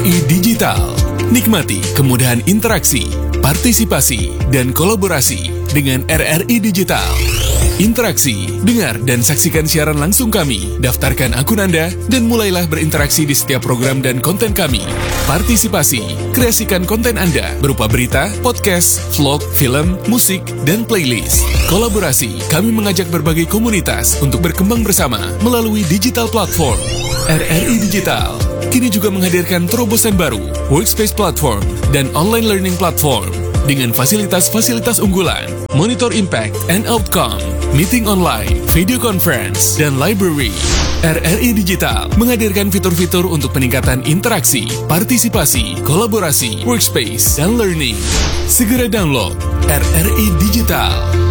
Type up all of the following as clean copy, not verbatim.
RRI Digital. Nikmati kemudahan interaksi, partisipasi, dan kolaborasi dengan RRI Digital. Interaksi, dengar dan saksikan siaran langsung kami, daftarkan akun Anda, dan mulailah berinteraksi di setiap program dan konten kami. Partisipasi, kreasikan konten Anda berupa berita, podcast, vlog, film, musik, dan playlist. Kolaborasi, kami mengajak berbagai komunitas untuk berkembang bersama melalui digital platform. RRI Digital kini juga menghadirkan terobosan baru, workspace platform, dan online learning platform dengan fasilitas-fasilitas unggulan, monitor impact and outcome, meeting online, video conference, dan library. RRI Digital menghadirkan fitur-fitur untuk peningkatan interaksi, partisipasi, kolaborasi, workspace, dan learning. Segera download RRI Digital.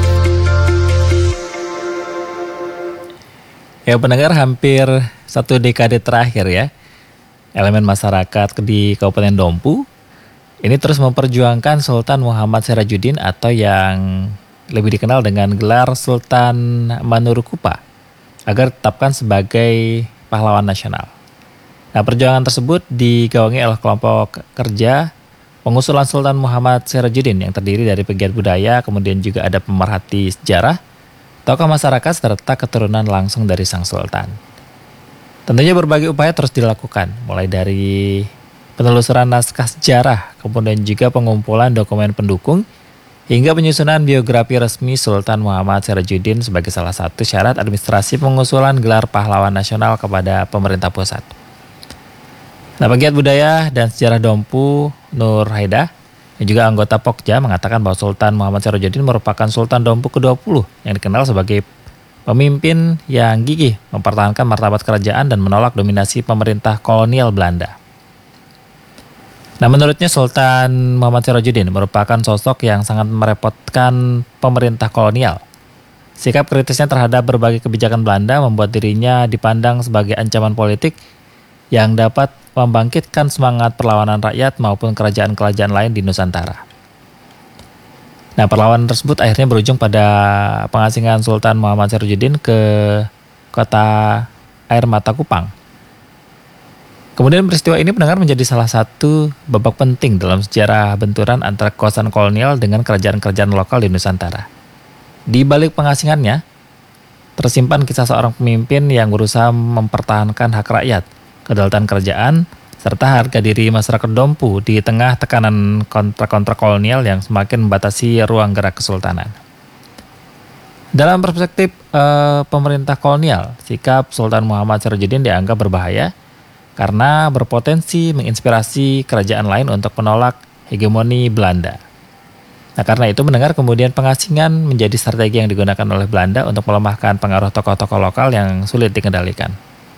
Ya pendengar, hampir 1 dekade terakhir ya, elemen masyarakat di Kabupaten Dompu ini terus memperjuangkan Sultan Muhammad Syarajuddin atau yang lebih dikenal dengan gelar Sultan Manurukupa agar ditetapkan sebagai pahlawan nasional. Nah, perjuangan tersebut digawangi oleh kelompok kerja pengusulan Sultan Muhammad Syarajuddin yang terdiri dari pegiat budaya, kemudian juga ada pemerhati sejarah, tokoh masyarakat serta keturunan langsung dari sang sultan. Tentunya berbagai upaya terus dilakukan, mulai dari penelusuran naskah sejarah, kemudian juga pengumpulan dokumen pendukung, hingga penyusunan biografi resmi Sultan Muhammad Syarajuddin sebagai salah satu syarat administrasi pengusulan gelar pahlawan nasional kepada pemerintah pusat. Nah, pegiat budaya dan sejarah Dompu, Nur Haidah, yang juga anggota Pokja, mengatakan bahwa Sultan Muhammad Syarajuddin merupakan Sultan Dompu ke-20 yang dikenal sebagai pemimpin yang gigih mempertahankan martabat kerajaan dan menolak dominasi pemerintah kolonial Belanda. Nah, menurutnya Sultan Muhammad Syarajuddin merupakan sosok yang sangat merepotkan pemerintah kolonial. Sikap kritisnya terhadap berbagai kebijakan Belanda membuat dirinya dipandang sebagai ancaman politik yang dapat membangkitkan semangat perlawanan rakyat maupun kerajaan-kerajaan lain di Nusantara. Nah, perlawanan tersebut akhirnya berujung pada pengasingan Sultan Muhammad Syarajuddin ke kota Air Mata Kupang. Kemudian peristiwa ini pendengar menjadi salah satu babak penting dalam sejarah benturan antara kekuasaan kolonial dengan kerajaan-kerajaan lokal di Nusantara. Di balik pengasingannya, tersimpan kisah seorang pemimpin yang berusaha mempertahankan hak rakyat, kedaulatan kerajaan, serta harga diri masyarakat Dompu di tengah tekanan kontrak-kontrak kolonial yang semakin membatasi ruang gerak kesultanan. Dalam perspektif pemerintah kolonial, sikap Sultan Muhammad Syarajuddin dianggap berbahaya karena berpotensi menginspirasi kerajaan lain untuk menolak hegemoni Belanda. Nah, karena itu mendengar kemudian pengasingan menjadi strategi yang digunakan oleh Belanda untuk melemahkan pengaruh tokoh-tokoh lokal yang sulit dikendalikan.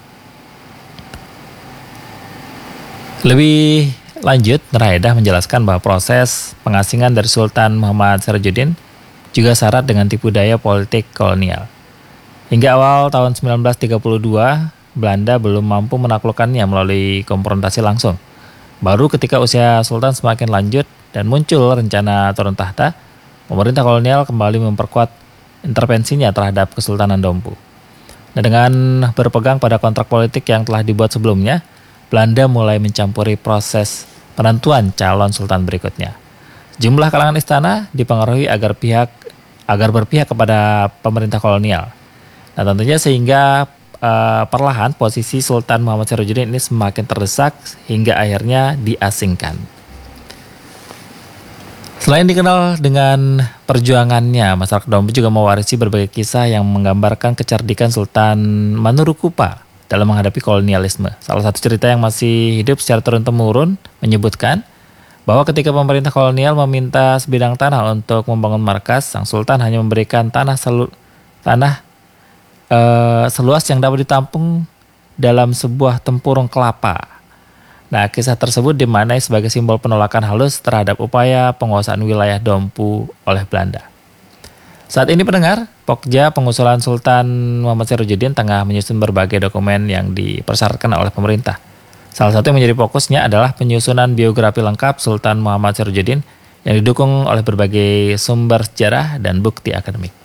Lebih lanjut, Nur Haidah menjelaskan bahwa proses pengasingan dari Sultan Muhammad Syarajuddin juga syarat dengan tipu daya politik kolonial. Hingga awal tahun 1932, Belanda belum mampu menaklukkannya melalui konfrontasi langsung. Baru ketika usia Sultan semakin lanjut dan muncul rencana turun tahta, pemerintah kolonial kembali memperkuat intervensinya terhadap Kesultanan Dompu. Nah, dengan berpegang pada kontrak politik yang telah dibuat sebelumnya, Belanda mulai mencampuri proses penentuan calon sultan berikutnya. Jumlah kalangan istana dipengaruhi agar berpihak kepada pemerintah kolonial. Nah, tentunya sehingga perlahan posisi Sultan Muhammad Syarajuddin ini semakin terdesak hingga akhirnya diasingkan. Selain dikenal dengan perjuangannya, masyarakat Dompu juga mewarisi berbagai kisah yang menggambarkan kecerdikan Sultan Manurukupa dalam menghadapi kolonialisme. Salah satu cerita yang masih hidup secara turun-temurun menyebutkan bahwa ketika pemerintah kolonial meminta sebidang tanah untuk membangun markas, sang sultan hanya memberikan tanah seluas yang dapat ditampung dalam sebuah tempurung kelapa. Nah, kisah tersebut dimaknai sebagai simbol penolakan halus terhadap upaya penguasaan wilayah Dompu oleh Belanda. Saat ini pendengar, Pokja pengusulan Sultan Muhammad Syarajuddin tengah menyusun berbagai dokumen yang dipersyaratkan oleh pemerintah. Salah satu yang menjadi fokusnya adalah penyusunan biografi lengkap Sultan Muhammad Syarajuddin yang didukung oleh berbagai sumber sejarah dan bukti akademik.